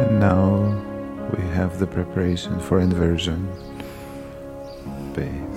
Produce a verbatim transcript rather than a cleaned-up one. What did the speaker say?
And now we have the preparation for inversion. Bathe.